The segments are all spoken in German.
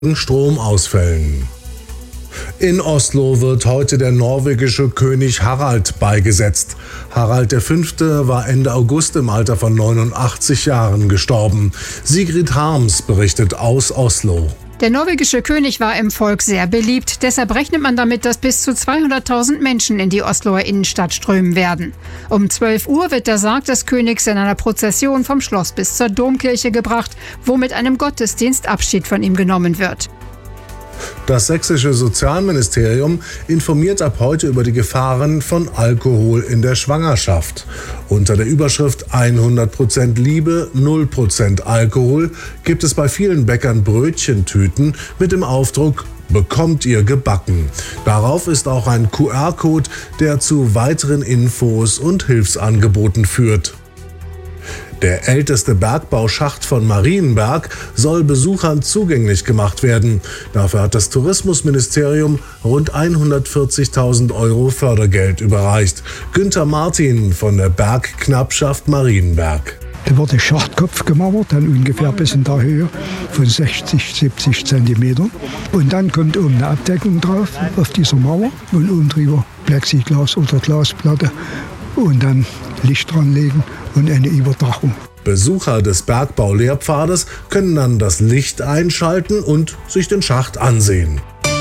Stromausfällen. In Oslo wird heute der norwegische König Harald beigesetzt. Harald V. war Ende August im Alter von 89 Jahren gestorben. Sigrid Harms berichtet aus Oslo. Der norwegische König war im Volk sehr beliebt. Deshalb rechnet man damit, dass bis zu 200.000 Menschen in die Osloer Innenstadt strömen werden. Um 12 Uhr wird der Sarg des Königs in einer Prozession vom Schloss bis zur Domkirche gebracht, wo mit einem Gottesdienst Abschied von ihm genommen wird. Das sächsische Sozialministerium informiert ab heute über die Gefahren von Alkohol in der Schwangerschaft. Unter der Überschrift 100% Liebe, 0% Alkohol gibt es bei vielen Bäckern Brötchentüten mit dem Aufdruck "Bekommt ihr gebacken". Darauf ist auch ein QR-Code, der zu weiteren Infos und Hilfsangeboten führt. Der älteste Bergbauschacht von Marienberg soll Besuchern zugänglich gemacht werden. Dafür hat das Tourismusministerium rund 140.000 € Fördergeld überreicht. Günther Martin von der Bergknappschaft Marienberg. Da wird der Schachtkopf gemauert, dann ungefähr bis in der Höhe von 60, 70 Zentimetern. Und dann kommt oben eine Abdeckung drauf auf dieser Mauer und oben drüber Plexiglas oder Glasplatte und dann Licht dran legen und eine Überdachung. Besucher des Bergbaulehrpfades können dann das Licht einschalten und sich den Schacht ansehen.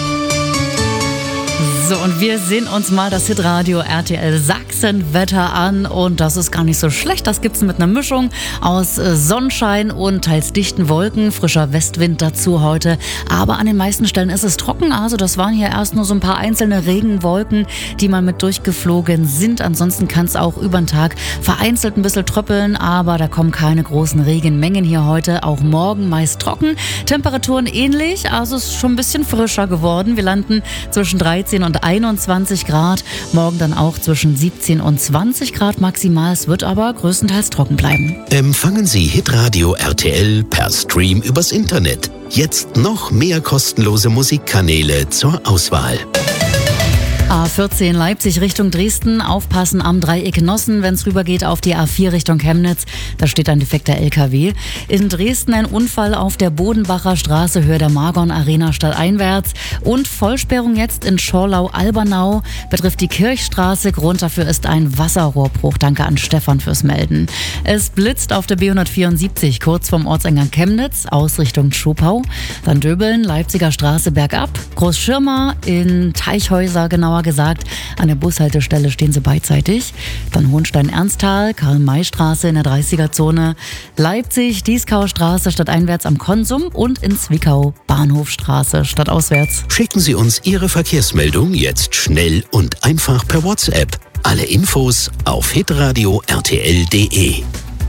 So, und wir sehen uns mal das Hitradio RTL Sachsen-Wetter an und das ist gar nicht so schlecht. Das gibt's mit einer Mischung aus Sonnenschein und teils dichten Wolken, frischer Westwind dazu heute. Aber an den meisten Stellen ist es trocken, also das waren hier erst nur so ein paar einzelne Regenwolken, die mal mit durchgeflogen sind. Ansonsten kann es auch über den Tag vereinzelt ein bisschen tröppeln, aber da kommen keine großen Regenmengen hier heute. Auch morgen meist trocken, Temperaturen ähnlich, also es ist schon ein bisschen frischer geworden. Wir landen zwischen 13 und 21 Grad, morgen dann auch zwischen 17 und 20 Grad maximal. Es wird aber größtenteils trocken bleiben. Empfangen Sie Hitradio RTL per Stream übers Internet. Jetzt noch mehr kostenlose Musikkanäle zur Auswahl. A14 Leipzig Richtung Dresden, aufpassen am Dreieck Nossen, wenn es rübergeht auf die A4 Richtung Chemnitz, da steht ein defekter LKW. In Dresden ein Unfall auf der Bodenbacher Straße, Höhe der Margon Arena stadteinwärts und Vollsperrung jetzt in Schorlau-Albernau, betrifft die Kirchstraße, Grund dafür ist ein Wasserrohrbruch. Danke an Stefan fürs Melden. Es blitzt auf der B174 kurz vom Ortseingang Chemnitz, Ausrichtung Schopau, dann Döbeln, Leipziger Straße bergab, Großschirma in Teichhäuser genauer gesagt. An der Bushaltestelle stehen sie beidseitig. Dann Hohenstein-Ernsthal, Karl-May-Straße in der 30er-Zone, Leipzig, Dieskaustraße stadteinwärts am Konsum und in Zwickau, Bahnhofstraße stadtauswärts. Schicken Sie uns Ihre Verkehrsmeldung jetzt schnell und einfach per WhatsApp. Alle Infos auf hitradio rtl.de.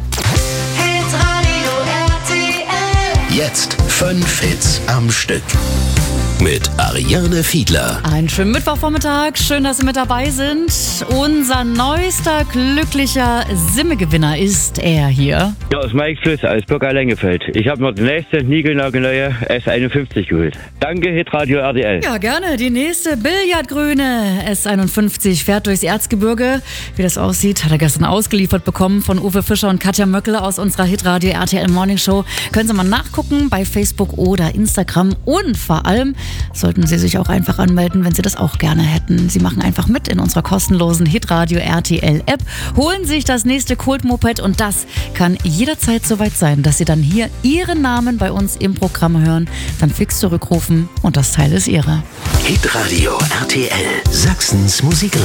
Jetzt 5 Hits am Stück. Mit Ariane Fiedler. Einen schönen Mittwochvormittag, schön, dass Sie mit dabei sind. Unser neuester glücklicher Simme-Gewinner ist er hier. Ja, aus Mike Fluss, aus Burger-Lengefeld. Ich habe mir die nächste niegelnagelneue S51 geholt. Danke, Hitradio RTL. Ja, gerne. Die nächste billardgrüne S51 fährt durchs Erzgebirge. Wie das aussieht, hat er gestern ausgeliefert bekommen von Uwe Fischer und Katja Möckle aus unserer Hitradio RTL Morning Show. Können Sie mal nachgucken bei Facebook oder Instagram und vor allem sollten Sie sich auch einfach anmelden, wenn Sie das auch gerne hätten. Sie machen einfach mit in unserer kostenlosen Hitradio RTL App, holen sich das nächste Kult-Moped und das kann jederzeit soweit sein, dass Sie dann hier Ihren Namen bei uns im Programm hören, dann fix zurückrufen und das Teil ist Ihre. Hitradio RTL, Sachsens Musik.